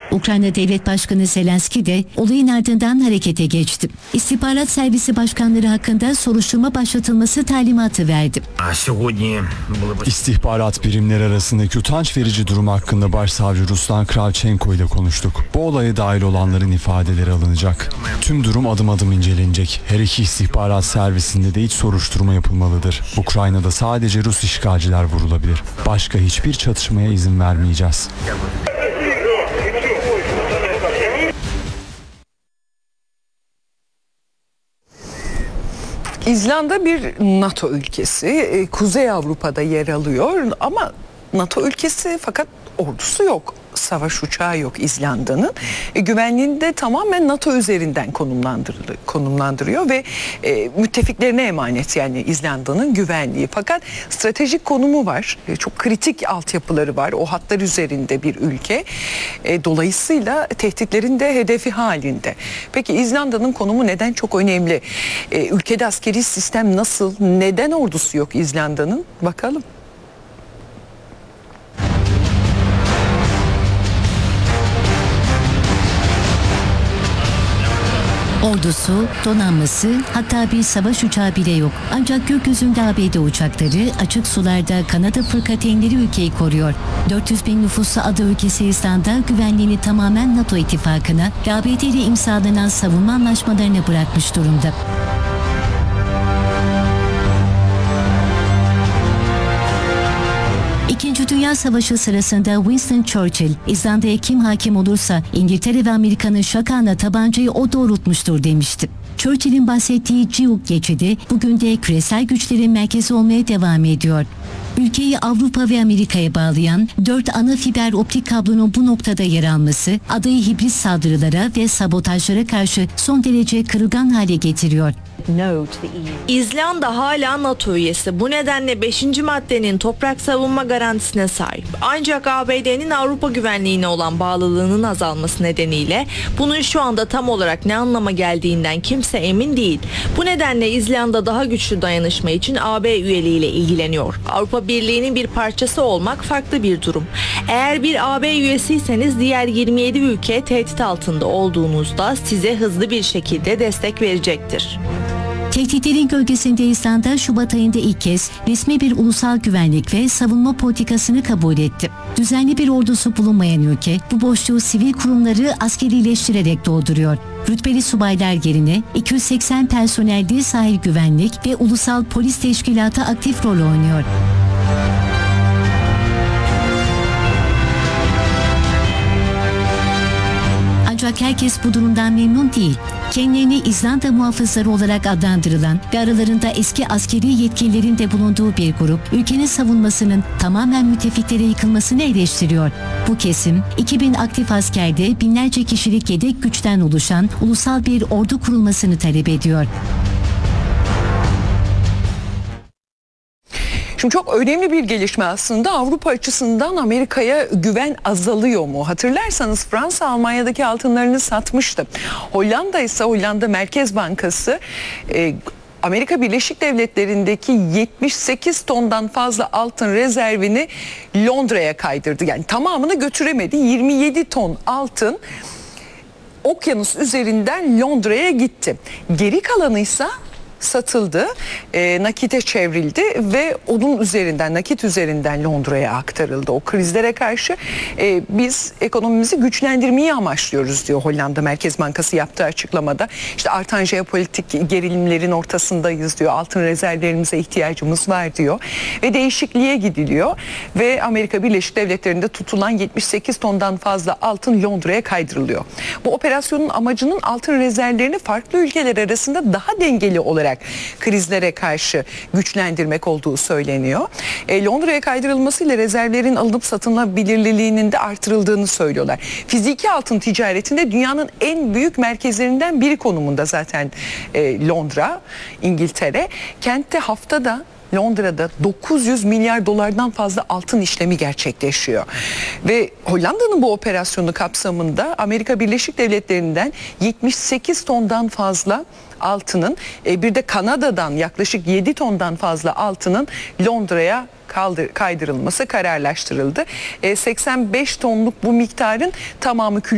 Ukrayna Devlet Başkanı Zelenski de olayın ardından harekete geçti. İstihbarat Servisi başkanları hakkında soruşturma başlatılması talimatı verdi. İstihbarat birimleri arasındaki utanç verici durum hakkında Başsavcı Ruslan Kravchenko ile konuştuk. Bu olaya dahil olanların ifadeleri alınacak. Tüm durum adım adım incelenecek. Her iki istihbarat servisinde de iç soruşturma yapılmalıdır. Ukrayna'da sadece Rus işgalciler vurulabilir. Başka hiçbir çatışmaya izin vermeyeceğiz. İzlanda bir NATO ülkesi, Kuzey Avrupa'da yer alıyor ama NATO ülkesi fakat ordusu yok. Savaş uçağı yok İzlanda'nın. Güvenliğini de tamamen NATO üzerinden konumlandırıyor ve müttefiklerine emanet, yani İzlanda'nın güvenliği. Fakat stratejik konumu var. Çok kritik altyapıları var. O hatlar üzerinde bir ülke. Dolayısıyla tehditlerin de hedefi halinde. Peki İzlanda'nın konumu neden çok önemli? Ülkede askeri sistem nasıl? Neden ordusu yok İzlanda'nın? Bakalım. Ordusu, donanması, hatta bir savaş uçağı bile yok. Ancak gökyüzünde ABD uçakları, açık sularda Kanada fırkateynleri ülkeyi koruyor. 400 bin nüfuslu ada ülkesi İzlanda güvenliğini tamamen NATO ittifakına ve ABD ile imzalanan savunma anlaşmalarına bırakmış durumda. İkinci Dünya Savaşı sırasında Winston Churchill, İzlanda'ya kim hakim olursa İngiltere ve Amerika'nın şakağına tabancayı o doğrultmuştur demişti. Churchill'in bahsettiği Ciyuk geçidi bugün de küresel güçlerin merkezi olmaya devam ediyor. Ülkeyi Avrupa ve Amerika'ya bağlayan 4 ana fiber optik kablonun bu noktada yer alması adayı hibrit saldırılara ve sabotajlara karşı son derece kırılgan hale getiriyor. İzlanda hala NATO üyesi. Bu nedenle 5. maddenin toprak savunma garantisine sahip. Ancak ABD'nin Avrupa güvenliğine olan bağlılığının azalması nedeniyle bunun şu anda tam olarak ne anlama geldiğinden kimse emin değil. Bu nedenle İzlanda daha güçlü dayanışma için AB üyeliğiyle ilgileniyor. Avrupa Birliği'nin bir parçası olmak farklı bir durum. Eğer bir AB üyesiyseniz diğer 27 ülke tehdit altında olduğunuzda size hızlı bir şekilde destek verecektir. Tehditlerin gölgesinde İzlanda Şubat ayında ilk kez resmi bir ulusal güvenlik ve savunma politikasını kabul etti. Düzenli bir ordusu bulunmayan ülke bu boşluğu sivil kurumları askerileştirerek dolduruyor. Rütbeli subaylar yerine 280 personelli sahil güvenlik ve ulusal polis teşkilatı aktif rol oynuyor. Ancak herkes bu durumdan memnun değil. Kendilerini İzlanda muhafızları olarak adlandırılan ve aralarında eski askeri yetkililerin de bulunduğu bir grup, ülkenin savunmasının tamamen müttefiklere yıkılmasını eleştiriyor. Bu kesim, 2000 aktif askerde binlerce kişilik yedek güçten oluşan ulusal bir ordu kurulmasını talep ediyor. Şimdi çok önemli bir gelişme aslında. Avrupa açısından Amerika'ya güven azalıyor mu? Hatırlarsanız Fransa Almanya'daki altınlarını satmıştı. Hollanda ise Hollanda Merkez Bankası Amerika Birleşik Devletleri'ndeki 78 tondan fazla altın rezervini Londra'ya kaydırdı. Yani tamamını götüremedi. 27 ton altın okyanus üzerinden Londra'ya gitti. Geri kalanı ise satıldı, nakite çevrildi ve onun üzerinden, nakit üzerinden Londra'ya aktarıldı. O krizlere karşı biz ekonomimizi güçlendirmeyi amaçlıyoruz diyor Hollanda Merkez Bankası yaptığı açıklamada. İşte artan jeopolitik gerilimlerin ortasındayız diyor. Altın rezervlerimize ihtiyacımız var diyor. Ve değişikliğe gidiliyor ve Amerika Birleşik Devletleri'nde tutulan 78 tondan fazla altın Londra'ya kaydırılıyor. Bu operasyonun amacının altın rezervlerini farklı ülkeler arasında daha dengeli olarak krizlere karşı güçlendirmek olduğu söyleniyor. Londra'ya kaydırılmasıyla rezervlerin alınıp satılabilirliğinin de artırıldığını söylüyorlar. Fiziki altın ticaretinde dünyanın en büyük merkezlerinden biri konumunda zaten Londra, İngiltere. Kentte haftada Londra'da 900 milyar dolardan fazla altın işlemi gerçekleşiyor. Ve Hollanda'nın bu operasyonu kapsamında Amerika Birleşik Devletleri'nden 78 tondan fazla altının, bir de Kanada'dan yaklaşık 7 tondan fazla altının Londra'ya kaydırılması kararlaştırıldı. 85 tonluk bu miktarın tamamı